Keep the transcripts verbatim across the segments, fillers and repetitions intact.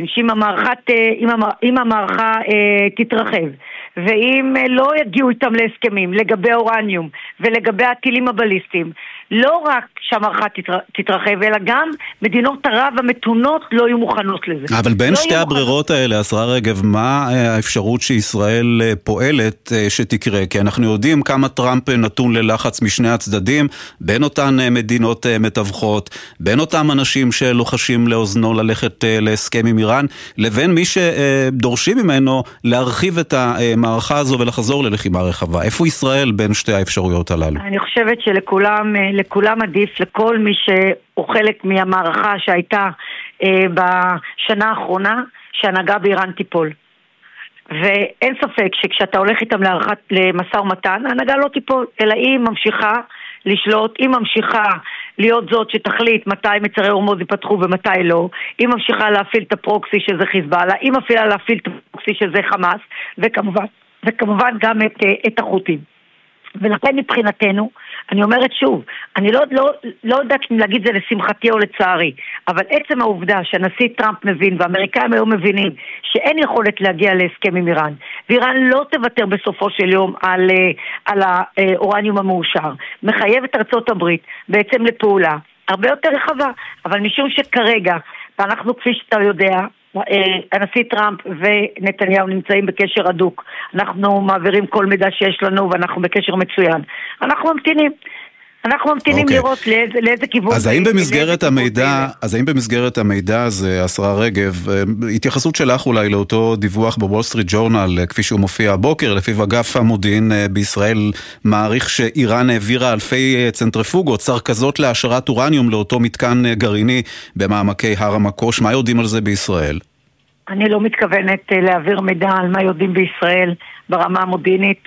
שאם המערכה, אם המ- אם המערכה אה, תתרחב, ואם אה, לא יגיעו איתם להסכמים לגבי האורניום ולגבי הטילים הבליסטיים, לא רק שהמערכה תתר... תתרחב, אלא גם מדינות ערב המתונות לא יהיו מוכנות לזה. אבל בין לא שתי הברירות מוכנות... האלה, השרה רגב, מה האפשרות שישראל פועלת שתקרה? כי אנחנו יודעים כמה טראמפ נתון ללחץ משני הצדדים, בין אותן מדינות מתווכות, בין אותם אנשים שלוחשים לאוזנו ללכת להסכם עם איראן, לבין מי שדורשים ממנו להרחיב את המערכה הזו ולחזור ללחימה רחבה. איפה ישראל בין שתי האפשרויות הללו? אני חושבת שלכולם לכולם עדיף, לכל מי שהוא חלק מהמערכה שהייתה אה, בשנה האחרונה, שהנהגה באיראן תיפול. ואין ספק שכשאתה הולך איתם להערכת, למשא ומתן, ההנהגה לא תיפול, אלא היא ממשיכה לשלוט, היא ממשיכה להיות זאת שתחליט מתי מצרי הורמוז ייפתחו ומתי לא, היא ממשיכה להפעיל את הפרוקסי שזה חיזבאללה, היא מפעילה להפעיל את הפרוקסי שזה חמאס, וכמובן, וכמובן גם את, את החות'ים. ולכן מבחינתנו, אני אומרת שוב, אני לא, לא, לא יודעת להגיד זה לשמחתי או לצערי, אבל עצם העובדה שהנשיא טראמפ מבין, והאמריקאים היום מבינים, שאין יכולת להגיע להסכם עם איראן, ואיראן לא תוותר בסופו של יום על, על האורניום המאושר, מחייב את ארצות הברית בעצם לפעולה הרבה יותר רחבה, אבל משום שכרגע, ואנחנו כפי שאתה יודע, הנשיא טראמפ ונתניהו נמצאים בקשר הדוק, אנחנו מעבירים כל מידע שיש לנו ואנחנו בקשר מצוין, אנחנו ממתינים אנחנו ממתינים okay. לראות לאיזה, לאיזה כיוון. אז האם במסגרת המידע, אז האם במסגרת המידע הזה, השרה רגב, התייחסות שלך אולי לאותו דיווח בוול סטריט ג'ורנל, כפי שהוא מופיע הבוקר, לפיו אגף המודיעין בישראל מעריך שאיראן העבירה אלפי צנטריפוגות, צרכזות להשארת אורניום לאותו מתקן גרעיני במעמקי הר המקוש, מה יודעים על זה בישראל? אני לא מתכוונת להעביר מידע על מה יודעים בישראל ברמה המודיעינית,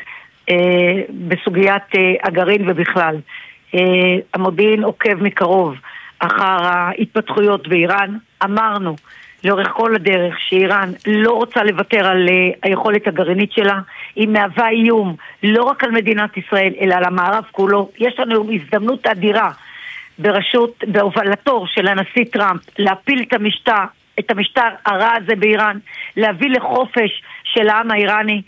בסוגיית הגרעין ובכלל. Uh, המודיעין עוקב מקרוב אחר ההתפתחויות באיראן. אמרנו לאורך כל הדרך שאיראן לא רוצה לוותר על uh, היכולת הגרעינית שלה, היא מהווה איום לא רק על מדינת ישראל אלא על המערב כולו. יש לנו הזדמנות אדירה בראשות, בהובלתו של הנשיא טראמפ להפיל את המשטר, את המשטר הרע הזה באיראן, להביא לחופש של העם האיראני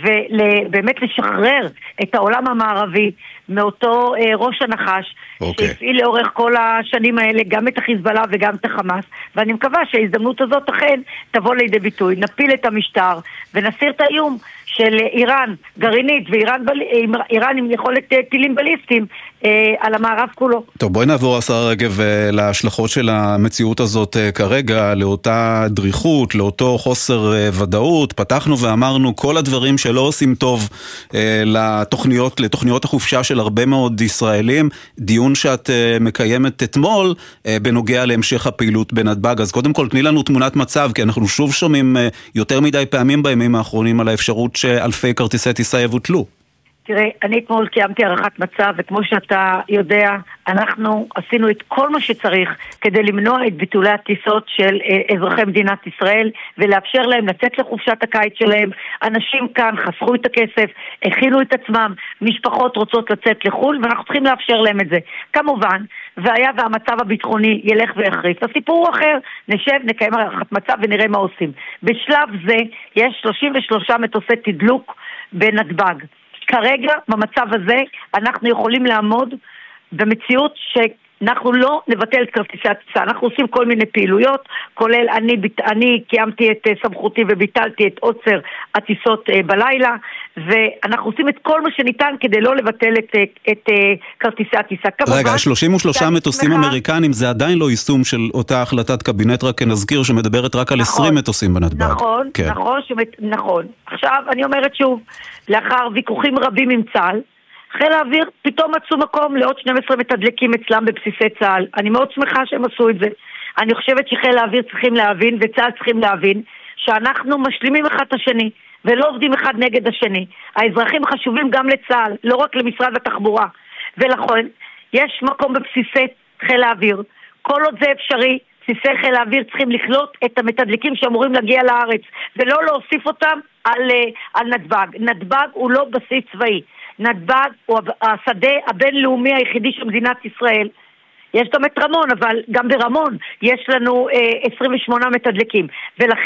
ובאמת לשחרר את העולם המערבי מאותו אה, ראש הנחש okay. שהפעיל לאורך כל השנים האלה גם את החיזבאללה וגם את החמאס, ואני מקווה שההזדמנות הזאת אכן תבוא לידי ביטוי, נפיל את המשטר ונסיר את האיום של איראן גרעינית ואיראן בל... איראן עם יכולת טילים בליסטיים אה, על המערב כולו. טוב, בואי נעבור השרה רגב להשלכות של המציאות הזאת כרגע, לאותה דריכות, לאותו חוסר ודאות. פתחנו ואמרנו כל הדברים שלא עושים טוב אה, לתוכניות, לתוכניות החופשה של הרבה מאוד ישראלים. דיון שאת אה, מקיימת אתמול אה, בנוגע להמשך הפעילות בנתב"ג. אז קודם כל תני לנו תמונת מצב, כי אנחנו שוב שומעים אה, יותר מדי פעמים בימים האחרונים על האפשרות שאלפי כרטיסי טיסה יבוטלו. תראה, אני אתמול קיימתי הערכת מצב, וכמו שאתה יודע, אנחנו עשינו את כל מה שצריך כדי למנוע את ביטולי הטיסות של אה, אזרחי מדינת ישראל, ולאפשר להם לצאת לחופשת הקיץ שלהם. אנשים כאן חסכו את הכסף, הכינו את עצמם, משפחות רוצות לצאת לחול, ואנחנו צריכים לאפשר להם את זה. כמובן, והיה והמצב הביטחוני ילך ויחריף, הסיפור הוא אחר, נשב, נקיים הערכת מצב ונראה מה עושים. בשלב זה יש שלושים ושלושה מטוסי תדלוק בנתב"ג. כרגע, במצב הזה, אנחנו יכולים לעמוד במציאות שאנחנו לא נבטל את כרטיסי הטיסה. אנחנו עושים כל מיני פעילויות, כולל אני, אני קיימתי את סמכותי וביטלתי את עוצר הטיסות בלילה, ואנחנו עושים את כל מה שניתן כדי לא לבטל את, את, את כרטיסי הטיסה. רגע, שלושים ושלושה מטוסים שמחה... אמריקנים זה עדיין לא יישום של אותה החלטת קבינט, רק נזכיר שמדברת רק על נכון, עשרים מטוסים בנתב"ג. נכון, כן. נכון, שמת... נכון. עכשיו, אני אומרת שוב, לאחר ויכוחים רבים עם צה"ל, חיל האוויר פתאום מצאו מקום לעוד שנים עשר מתדלקים אצלם בבסיסי צה"ל. אני מאוד שמחה שהם עשו את זה. אני חושבת שחיל האוויר צריכים להבין, וצה"ל צריכים להבין, שאנחנו משלימים אחד את השני, ולא עובדים אחד נגד השני. האזרחים חשובים גם לצה"ל, לא רק למשרד התחבורה. ולכן, יש מקום בבסיסי חיל האוויר. כל עוד זה אפשרי, בסיסי חיל האוויר צריכים לכלול את המתדלקים שאמורים להגיע לארץ, ולא להוסיף אותם על, על נתב"ג. נתב"ג הוא לא בסיס צבאי. נתב"ג הוא השדה הבינלאומי היחידי של מדינת ישראל. יש גם את רמון, אבל גם ברמון יש לנו אה, עשרים ושמונה מתדלקים. ולכן